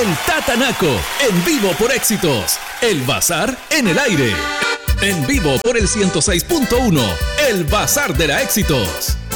El Tatanaco, en vivo por Éxitos. El Bazar en el aire. En vivo por el 106.1. El Bazar de la Éxitos.